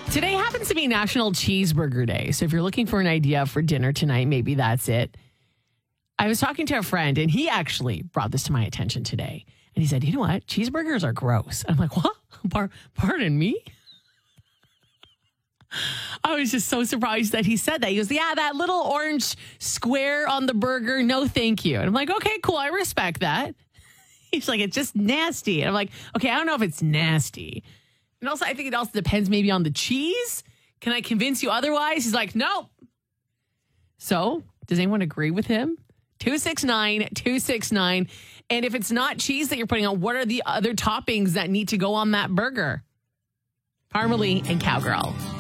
Today happens to be National Cheeseburger Day. So if you're looking for an idea for dinner tonight, maybe that's it. I was talking to a friend and he actually brought this to my attention today. And he said, you know what? Cheeseburgers are gross. I'm like, what? Pardon me? I was just so surprised that he said that. He goes, yeah, that little orange square on the burger. No, thank you. And I'm like, okay, cool. I respect that. He's like, it's just nasty. And I'm like, okay, I don't know if it's nasty. And also, I think it also depends maybe on the cheese. Can I convince you otherwise? He's like, nope. So does anyone agree with him? 269-269. And if it's not cheese that you're putting on, what are the other toppings that need to go on that burger? Parmalee and Cowgirl.